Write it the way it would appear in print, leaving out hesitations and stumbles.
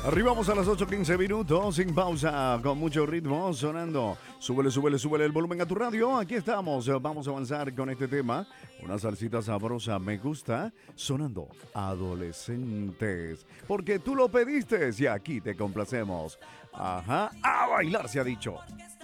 Arribamos a las 8:15 sin pausa, con mucho ritmo sonando. Súbele, súbele, súbele el volumen a tu radio. Aquí estamos, vamos a avanzar con este tema. Una salsita sabrosa, me gusta, sonando adolescentes. Porque tú lo pediste y aquí te complacemos. Ajá, a bailar se ha dicho.